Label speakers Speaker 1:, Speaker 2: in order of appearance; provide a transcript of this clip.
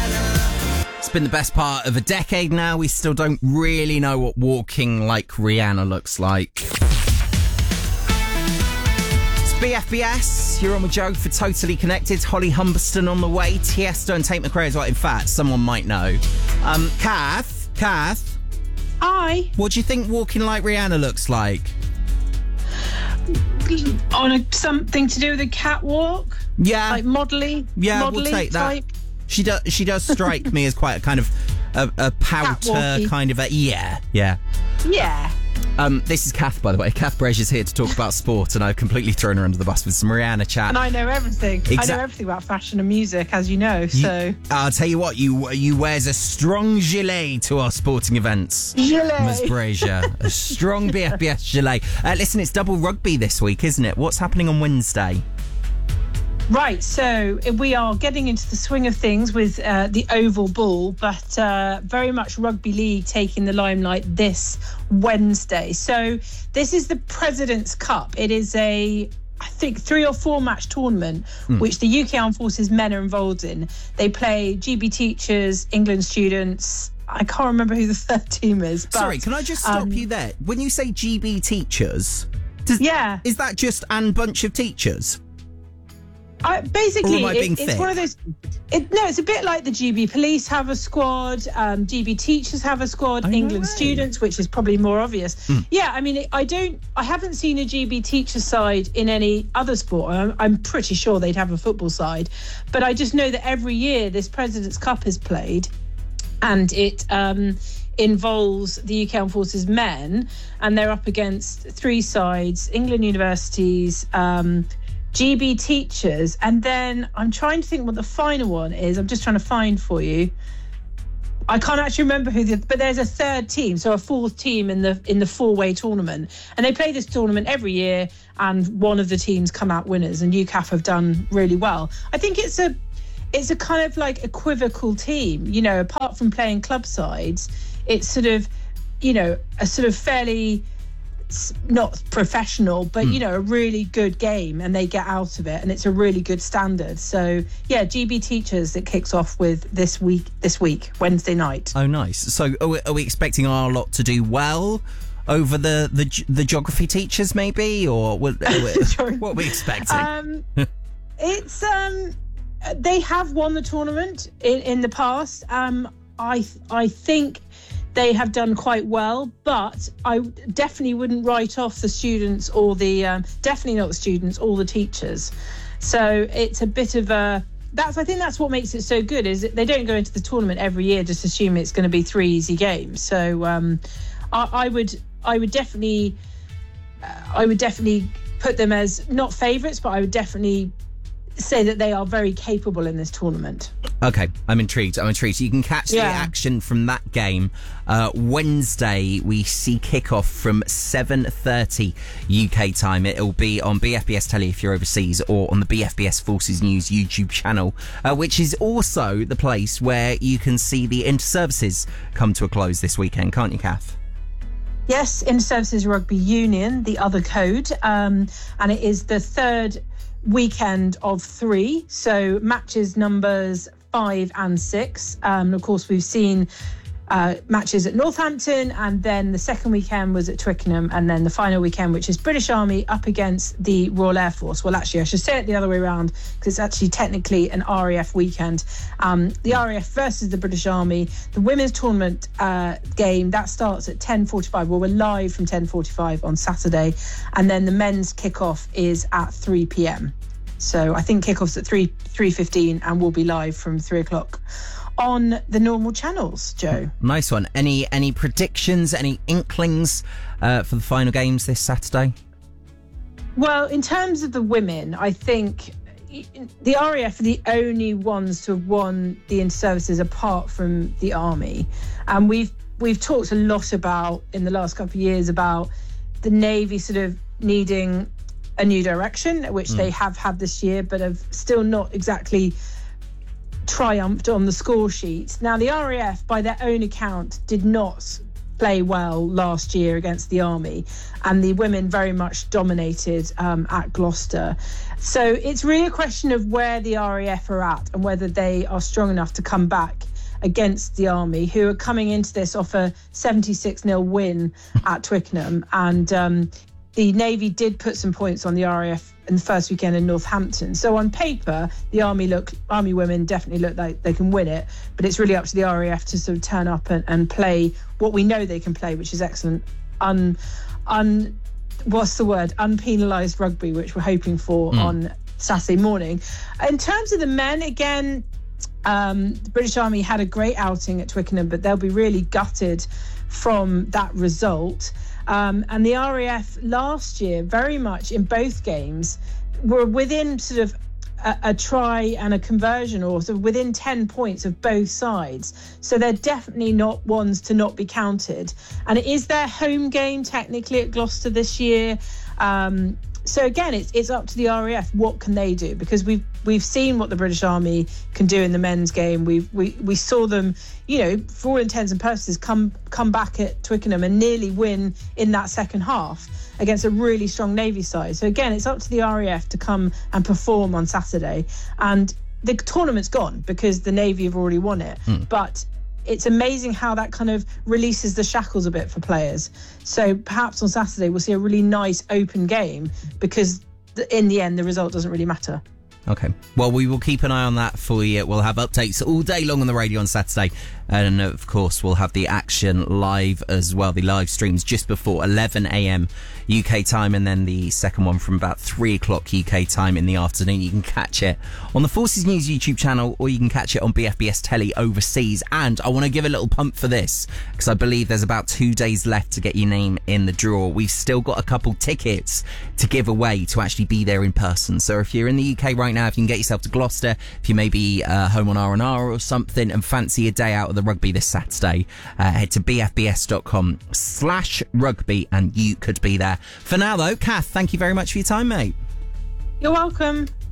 Speaker 1: It's been the best part of a decade now. We still don't really know what walking like Rihanna looks like. It's BFBS. You're on with Joe for Totally Connected. Holly Humberston on the way. Tiesto and Tate McRae as well. In fact, someone might know. Kath.
Speaker 2: Hi.
Speaker 1: What do you think walking like Rihanna looks like?
Speaker 2: On something to do with a catwalk?
Speaker 1: Yeah.
Speaker 2: Like modelly?
Speaker 1: Yeah, we'll take that.
Speaker 2: Type?
Speaker 1: She does strike me as quite a kind of a pouter
Speaker 2: Catwalky.
Speaker 1: kind of a... Yeah.
Speaker 2: Yeah.
Speaker 1: This is Kath, by the way. Kath Brazier's here to talk about sport, and I've completely thrown her under the bus with some Rihanna chat.
Speaker 2: And I know everything. I know everything about fashion and music, as you know, so...
Speaker 1: I'll tell you what, you wears a strong gilet to our sporting events.
Speaker 2: Gilet.
Speaker 1: Ms. Brazier. A strong BFBS gilet. Listen, it's double rugby this week, isn't it? What's happening on Wednesday?
Speaker 2: Right, so we are getting into the swing of things with the oval ball, but very much rugby league taking the limelight this Wednesday. So this is the President's Cup. It is I think 3 or 4 match tournament, which the UK Armed Forces men are involved in. They play GB teachers, England students. I can't remember who the third team is. But,
Speaker 1: Sorry, can I just stop you there? When you say GB teachers, is that just a bunch of teachers?
Speaker 2: Basically,
Speaker 1: or am I being
Speaker 2: it's
Speaker 1: thick?
Speaker 2: one of those. It's a bit like the GB police have a squad, GB teachers have a squad, England students, which is probably more obvious. Yeah, I mean, I haven't seen a GB teacher side in any other sport. I'm pretty sure they'd have a football side, but I just know that every year this President's Cup is played, and it involves the UK Armed Forces men, and they're up against 3 sides: England universities, GB teachers, and then I'm trying to think what the final one is. I'm just trying to find for you. I can't actually remember but there's a third team, so a 4th team in the 4-way tournament, and they play this tournament every year, and one of the teams come out winners, and UCAF have done really well. I think it's a kind of like equivocal team, you know, apart from playing club sides. It's sort of, you know, a sort of fairly not professional, but you know, a really good game, and they get out of it, and it's a really good standard. So yeah, GB teachers, it kicks off with this week Wednesday night.
Speaker 1: Oh, nice. So are we expecting our lot to do well over the geography teachers, maybe, or what are we expecting?
Speaker 2: It's they have won the tournament in the past. I think they have done quite well, but I definitely wouldn't write off the students or definitely not the students or the teachers. So it's a bit of I think that's what makes it so good, is that they don't go into the tournament every year just assume it's going to be 3 easy games. So I would definitely put them as not favourites, but I would definitely say that they are very capable in this tournament.
Speaker 1: Okay, I'm intrigued. You can catch the action from that game. Wednesday, we see kickoff from 7:30 UK time. It'll be on BFBS Telly if you're overseas, or on the BFBS Forces News YouTube channel, which is also the place where you can see the inter-services come to a close this weekend, can't you, Kath?
Speaker 2: Yes, Inter-Services Rugby Union, the other code, and it is the 3rd weekend of 3, so matches numbers 5 and 6. Of course, we've seen matches at Northampton, and then the second weekend was at Twickenham, and then the final weekend, which is British Army up against the Royal Air Force. Well, actually, I should say it the other way around, because it's actually technically an RAF weekend. The RAF versus the British Army. The women's tournament game, that starts at 10:45. Well, we're live from 10:45 on Saturday, and then the men's kickoff is at 3 p.m. So I think kickoff's at 3:15, and we'll be live from 3 o'clock on the normal channels, Joe.
Speaker 1: Nice one. Any predictions, any inklings for the final games this Saturday?
Speaker 2: Well, in terms of the women, I think the RAF are the only ones to have won the inter-services apart from the Army. And we've talked a lot about, in the last couple of years, about the Navy sort of needing a new direction, which they have had this year, but have still not exactly triumphed on the score sheets. Now, the RAF, by their own account, did not play well last year against the Army, and the women very much dominated at Gloucester. So it's really a question of where the RAF are at and whether they are strong enough to come back against the Army, who are coming into this off a 76-0 win at Twickenham. And the Navy did put some points on the RAF in the first weekend in Northampton. So on paper, the Army women definitely look like they can win it, but it's really up to the RAF to sort of turn up and play what we know they can play, which is excellent unpenalised rugby, which we're hoping for on Saturday morning. In terms of the men, again, the British Army had a great outing at Twickenham, but they'll be really gutted from that result. And the RAF last year, very much in both games, were within sort of a try and a conversion, or sort of within 10 points of both sides. So they're definitely not ones to not be counted. And it is their home game technically at Gloucester this year. So again, it's up to the RAF. What can they do? Because we've seen what the British Army can do in the men's game. We saw them, for all intents and purposes, come back at Twickenham and nearly win in that second half against a really strong Navy side. So again, it's up to the RAF to come and perform on Saturday. And the tournament's gone because the Navy have already won it. But it's amazing how that kind of releases the shackles a bit for players. So perhaps on Saturday we'll see a really nice open game, because in the end the result doesn't really matter.
Speaker 1: Okay. Well, we will keep an eye on that for you. We'll have updates all day long on the radio on Saturday. And, of course, we'll have the action live as well. The live streams just before 11 a.m. UK time, and then the second one from about 3 o'clock UK time in the afternoon. You can catch it on the Forces News YouTube channel, or you can catch it on BFBS Telly overseas. And I want to give a little pump for this, because I believe there's about 2 days left to get your name in the draw. We've still got a couple tickets to give away to actually be there in person. So if you're in the UK right now, if you can get yourself to Gloucester, if you may be home on R&R or something and fancy a day out of the rugby this Saturday, head to bfbs.com/rugby and you could be there. For now though, Kath, thank you very much for your time, mate.
Speaker 2: You're welcome.